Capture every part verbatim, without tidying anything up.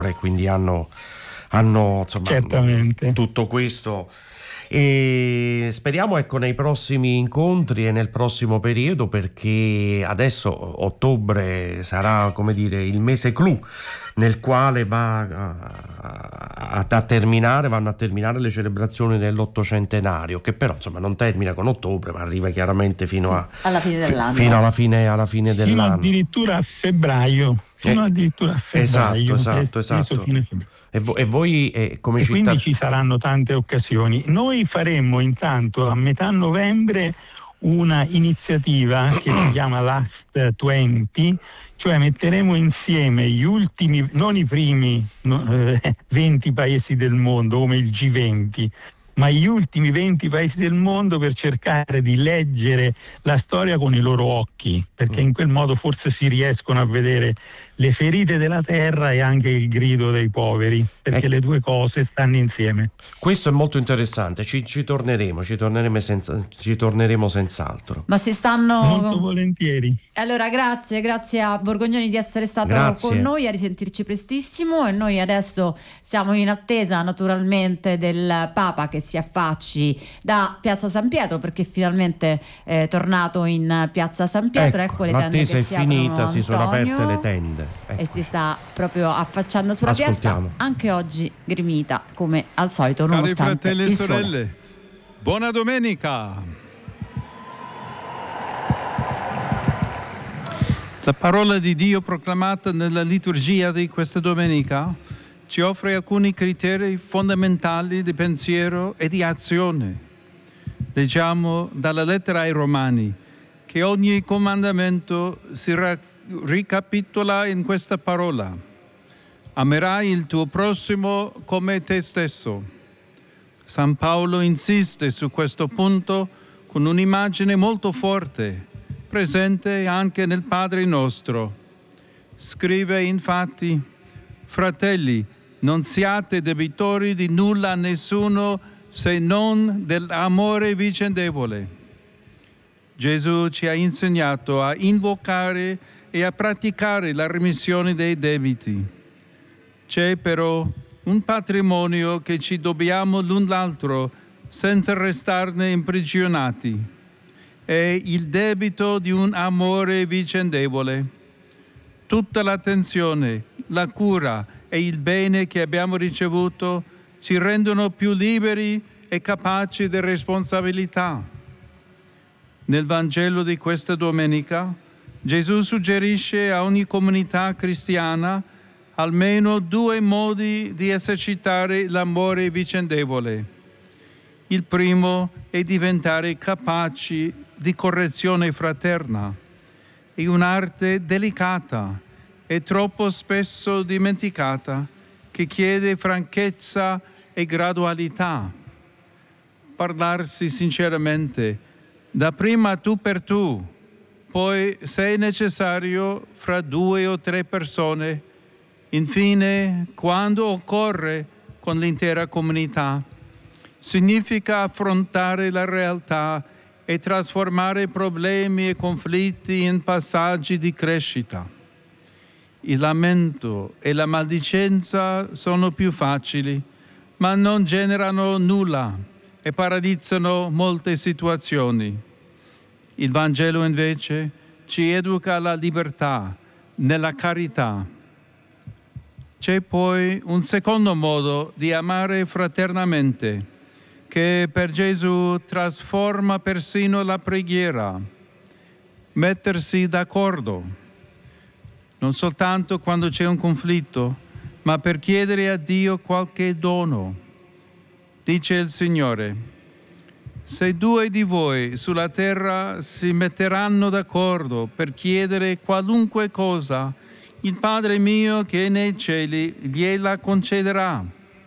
e quindi hanno, hanno insomma, certamente tutto questo. E speriamo, ecco, nei prossimi incontri e nel prossimo periodo, perché adesso ottobre sarà, come dire, il mese clou nel quale va a, a, a terminare vanno a terminare le celebrazioni dell'ottocentenario, che però insomma non termina con ottobre, ma arriva chiaramente fino a alla fine dell'anno, fino alla fine, alla fine fino dell'anno, addirittura a febbraio fino Eh, addirittura a febbraio, esatto, è esatto, esteso esatto. fino a febbraio. E, vo- e voi eh, come E città... quindi ci saranno tante occasioni. Noi faremo intanto a metà novembre una iniziativa che si chiama Last venti, cioè metteremo insieme gli ultimi, non i primi no, eh, venti paesi del mondo come il G venti, ma gli ultimi venti paesi del mondo, per cercare di leggere la storia con i loro occhi, perché in quel modo forse si riescono a vedere le ferite della terra e anche il grido dei poveri, perché Eh. le due cose stanno insieme. Questo è molto interessante, ci, ci torneremo, ci torneremo, senza, ci torneremo senz'altro. Ma si stanno Molto volentieri. Allora grazie, grazie a Borgognoni di essere stato Grazie. con noi, a risentirci prestissimo, e noi adesso siamo in attesa naturalmente del Papa che si affacci da Piazza San Pietro, perché finalmente è tornato in Piazza San Pietro. Ecco, Ecco, le tende l'attesa che è si finita, aprono, si sono Antonio, aperte le tende. Ecco. e si sta proprio affacciando sulla Ascoltiamo. piazza, anche oggi grimita come al solito, Cari nonostante fratelli e il sole. sorelle, buona domenica! La parola di Dio proclamata nella liturgia di questa domenica ci offre alcuni criteri fondamentali di pensiero e di azione. Leggiamo dalla lettera ai Romani che ogni comandamento si ra- ricapitola in questa parola: amerai il tuo prossimo come te stesso. San Paolo insiste su questo punto con un'immagine molto forte, presente anche nel Padre nostro. Scrive infatti: fratelli, non siate debitori di nulla a nessuno se non dell'amore vicendevole. Gesù ci ha insegnato a invocare e a praticare la remissione dei debiti. C'è però un patrimonio che ci dobbiamo l'un l'altro senza restarne imprigionati. È il debito di un amore vicendevole. Tutta l'attenzione, la cura e il bene che abbiamo ricevuto ci rendono più liberi e capaci di responsabilità. Nel Vangelo di questa domenica, Gesù suggerisce a ogni comunità cristiana almeno due modi di esercitare l'amore vicendevole. Il primo è diventare capaci di correzione fraterna. È un'arte delicata e troppo spesso dimenticata, che chiede franchezza e gradualità. Parlarsi sinceramente, dapprima tu per tu, poi, se è necessario, fra due o tre persone, infine, quando occorre, con l'intera comunità. Significa affrontare la realtà e trasformare problemi e conflitti in passaggi di crescita. Il lamento e la maldicenza sono più facili, ma non generano nulla e paralizzano molte situazioni. Il Vangelo invece ci educa alla libertà, nella carità. C'è poi un secondo modo di amare fraternamente, che per Gesù trasforma persino la preghiera: mettersi d'accordo, non soltanto quando c'è un conflitto, ma per chiedere a Dio qualche dono. Dice il Signore: se due di voi sulla terra si metteranno d'accordo per chiedere qualunque cosa, il Padre mio che è nei cieli gliela concederà.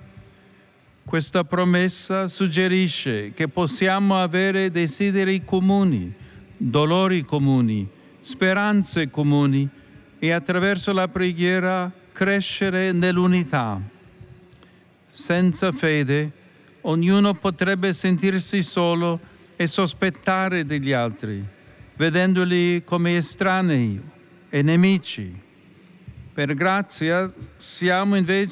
Questa promessa suggerisce che possiamo avere desideri comuni, dolori comuni, speranze comuni e attraverso la preghiera crescere nell'unità. Senza fede, ognuno potrebbe sentirsi solo e sospettare degli altri, vedendoli come estranei e nemici. Per grazia siamo invece